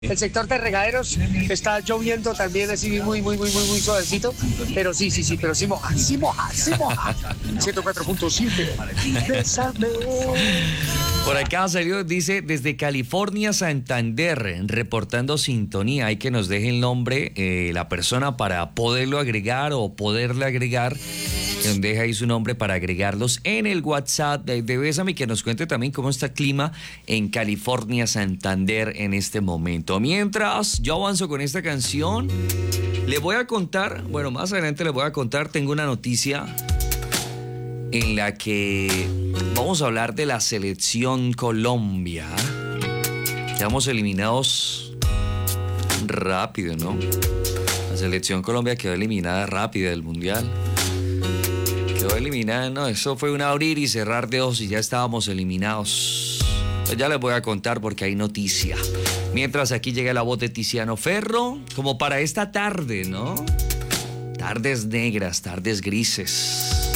El sector de regaderos está lloviendo también así muy suavecito, pero pero sí moja. 104.7. Bésame. Por acá salió, dice, desde California, Santander, reportando sintonía. Hay que nos deje el nombre, la persona para poderlo agregar o poderle agregar. Que nos deje ahí su nombre para agregarlos en el WhatsApp de Bésame y que nos cuente también cómo está el clima en California, Santander en este momento. Mientras yo avanzo con esta canción, les voy a contar, bueno, más adelante les voy a contar, tengo una noticia en la que vamos a hablar de la selección Colombia. Quedamos eliminados rápido, ¿no? La selección Colombia quedó eliminada rápido del Mundial. Quedó eliminada, no, eso fue un abrir y cerrar de ojos y ya estábamos eliminados. Pues ya les voy a contar porque hay noticia. Mientras aquí llega la voz de Tiziano Ferro, como para esta tarde, ¿no? Tardes negras, tardes grises.